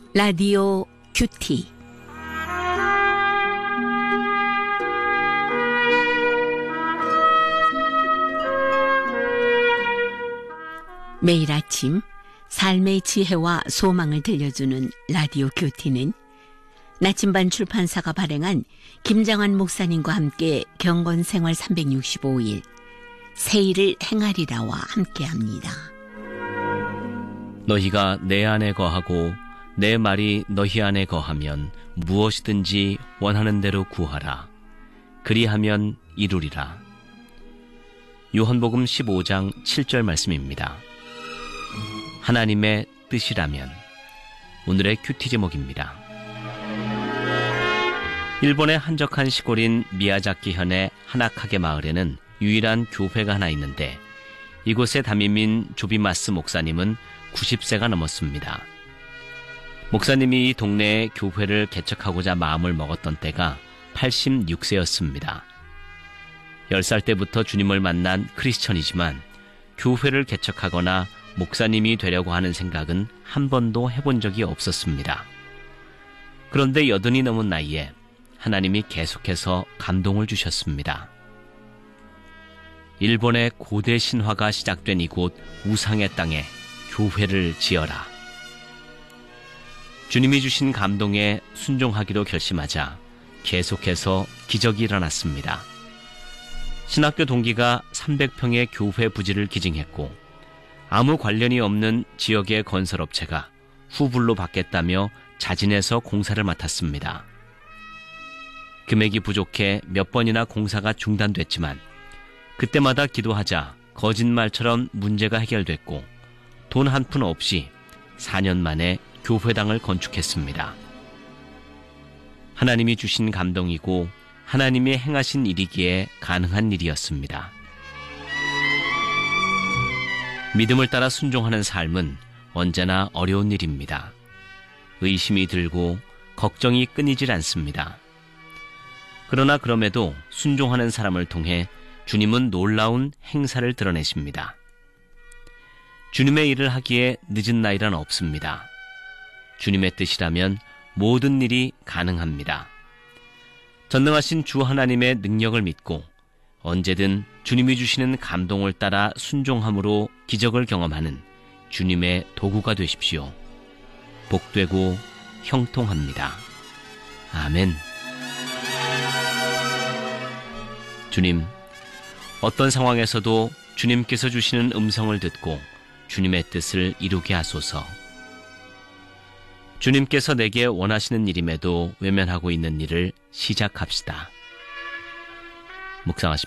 라디오 큐티. 매일 아침 삶의 지혜와 소망을 들려주는 라디오 큐티는 나침반 출판사가 발행한 김장환 목사님과 함께 경건생활 365일 새 일을 행하리라와 함께합니다. 너희가 내 안에 거하고 내 말이 너희 안에 거하면 무엇이든지 원하는 대로 구하라. 그리하면 이루리라. 요한복음 15장 7절 말씀입니다. 하나님의 뜻이라면. 오늘의 큐티 제목입니다. 일본의 한적한 시골인 미야자키현의 하나카게 마을에는 유일한 교회가 하나 있는데 이곳의 담임인 조비마스 목사님은 90세가 넘었습니다. 목사님이 이 동네에 교회를 개척하고자 마음을 먹었던 때가 86세였습니다. 10살 때부터 주님을 만난 크리스천이지만 교회를 개척하거나 목사님이 되려고 하는 생각은 한 번도 해본 적이 없었습니다. 그런데 80이 넘은 나이에 하나님이 계속해서 감동을 주셨습니다. 일본의 고대 신화가 시작된 이곳 우상의 땅에 교회를 지어라. 주님이 주신 감동에 순종하기로 결심하자 계속해서 기적이 일어났습니다. 신학교 동기가 300평의 교회 부지를 기증했고 아무 관련이 없는 지역의 건설업체가 후불로 받겠다며 자진해서 공사를 맡았습니다. 금액이 부족해 몇 번이나 공사가 중단됐지만 그때마다 기도하자 거짓말처럼 문제가 해결됐고 돈 한 푼 없이 4년 만에 교회당을 건축했습니다. 하나님이 주신 감동이고 하나님이 행하신 일이기에 가능한 일이었습니다. 믿음을 따라 순종하는 삶은 언제나 어려운 일입니다. 의심이 들고 걱정이 끊이질 않습니다. 그러나 그럼에도 순종하는 사람을 통해 주님은 놀라운 행사를 드러내십니다. 주님의 일을 하기에 늦은 나이란 없습니다. 주님의 뜻이라면 모든 일이 가능합니다. 전능하신 주 하나님의 능력을 믿고 언제든 주님이 주시는 감동을 따라 순종함으로 기적을 경험하는 주님의 도구가 되십시오. 복되고 형통합니다. 아멘. 주님, 어떤 상황에서도 주님께서 주시는 음성을 듣고 주님의 뜻을 이루게 하소서. 주님께서 내게 원하시는 일임에도 외면하고 있는 일을 시작합시다. 묵상하십시오.